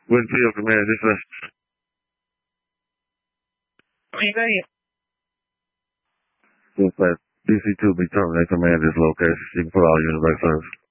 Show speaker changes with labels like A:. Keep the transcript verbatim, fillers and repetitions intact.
A: Winfield Command, dispatch. Dispatch, D C two be terminated command this location. You can put all units back service.